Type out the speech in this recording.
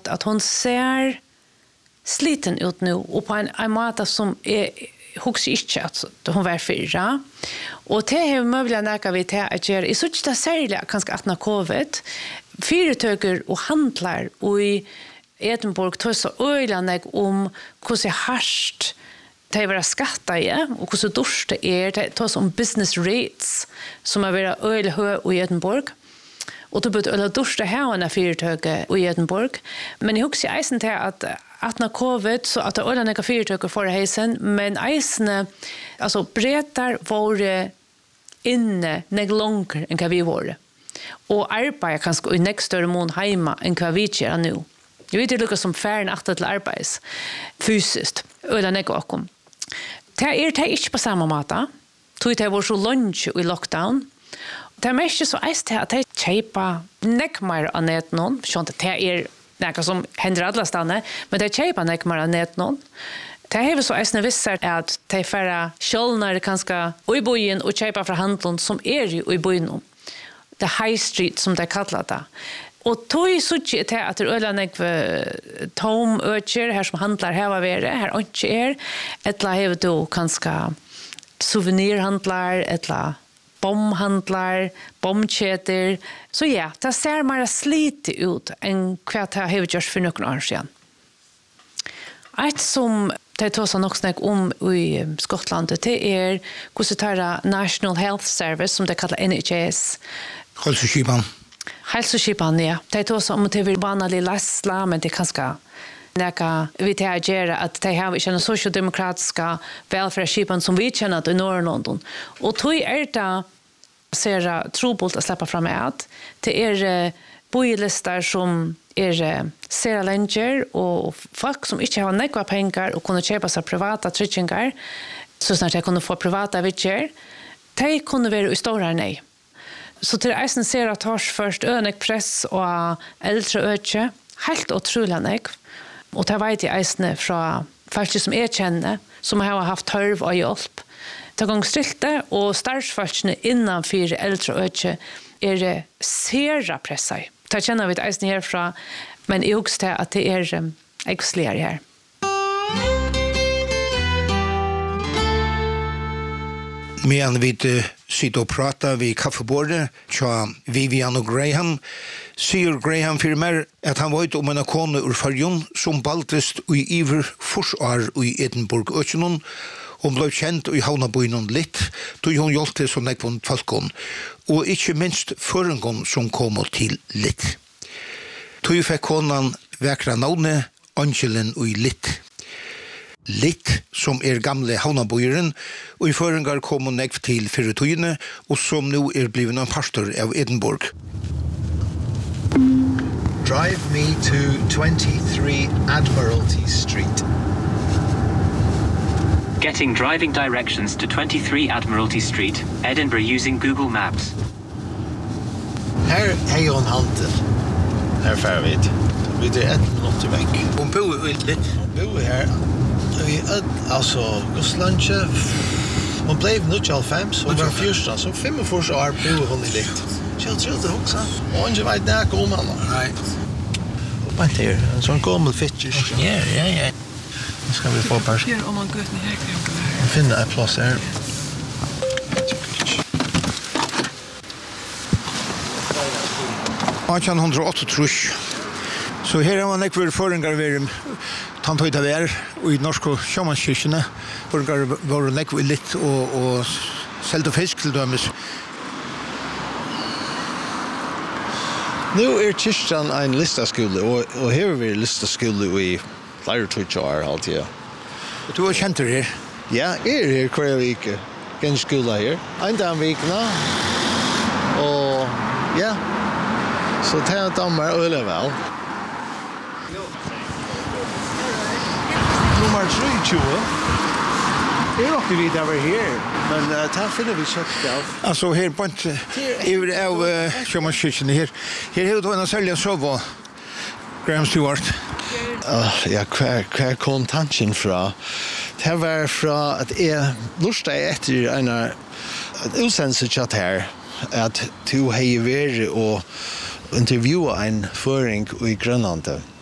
att hon ser sliten ut nu och på en måte som husker ikke at hun var 4. Og det har mulig nækket vi til at gjøre. Jeg synes ikke det er særlig kanskje at når covid, fyretøker og handler og i Edinburgh tog så øyelig om hvordan harsht det er skatta i, og hvordan dårst det tog om business rates som er vært øyelig høy i Edinburgh. Og det burde øyelig dårst her enn fyretøker i Edinburgh. Men jeg husker eisen til at når covid, så at det øyelig nækket fyretøker for heisen, men eisene, altså bretar var inne nækket langer enn hva vi var. Og arbeid kanskje i nækket større mån hjemme enn hva vi gjør nå. Jeg vet ikke som ferden at til arbeids fysiskt, øyelig nækket okkom. Det er ikke på samme måte. Det var så lunch i lockdown. Det er mest så eist til at jeg kjeipa nekkmer av nett noen. Skjønte, det er noe som hender alle stedene, men det kjeipa nekkmer av nett noen. Det er så eist visser at det er færre kjølner kanskje i byen og kjeipa fra handelen som er i byen. Det er high street som det er kallet det. Og tog så ikke til at det er øyne tom øker her som handler her var være, her ikke etla hever du kanskje souvenirhandler, etla bomhandler, bomkjeter. Så ja, det ser mer slite ut enn hva det har gjort for noen år siden. Et som det tar seg nok snakk om i Skottland, det er hvordan det er National Health Service, som det kallar NHS. Hälsoskipan, ja. Det tar seg om det vil vanlig lastla, men det kanskje näka vi reagerar att de har inte socialdemokratiska välfärdsskipan som vi känner i norra London. Och tog det ser trobult att släppa fram att det är bojelistar som ser länger och folk som inte har några pengar och kunna köpa sig privata tryggingar så snart jag kunde få privata vitcher. De kunde vara i stora nej. Så till eisen ser att hörs först önek press och äldre öke helt otroligt nek. Och det vet jag eisne fra folk som jag känner som har haft törv och hjälp. Det gång stilte och startsfolkene innanför äldre öke det sera pressa. Det känner vi eisne härifrån men jag också att det är exklusiv här. Medan vi sitter og prater ved kaffebordet til Vivian og Graham, sier Graham for meg at han vet om en kone ur Farjon som baltest i iver forsvar i Edinburgh Økjenon. Hun ble kjent i havnabøynen litt, da hun hjelpte som nekvån falkon, og ikke minst føringen som kom til litt. Da fikk konen vekra navnet Angelen og litt. Litt som gamle havnabøyeren, og i føringar kom hun nekv til Fyretøyene, og som nå blivet en pastor av Edinburgh. Drive me to 23 Admiralty Street. Getting driving directions to 23 Admiralty Street, Edinburgh using Google Maps. Her er hun handel. Her fer vi. Vi er 1 minutt vekk. Hun bor litt. Hun bor her. Altså, Goslandje, hun ble i 95, hun var 14, så 45 år bor hun i litt. Kjelt det også. Og hun vet næk om henne. Nei. Og bare her, en sånn gammel fitcher. Ja. Nå skal vi få bare. Her om man går ned her, kan jeg Vi finner en plass her. 1838. Så her har man nekvar føringar ved tantøyta vær og i norske sjømannskirkene. Føringar var nekvar litt og selt og fisk til dømes. Nu kyrkjan en listaskole, og her er vi listaskole i flere tøytjar alltid. Og du har kjent her? Ja, her hver vike. Gen skola her. En dag vikene. Og ja, så det er damer øyelig vel. Nummer 23. Det råkte vi der var her, men det finner vi kjøtt av. Altså her på en av sjømannskirkene her. Her har du en særlig sove, Graham Stewart. Ja, hver kom tanken fra? Det var fra at jeg lurte etter en utsendelse kjatt her, at du har vært og intervjuet en føring i Grønland.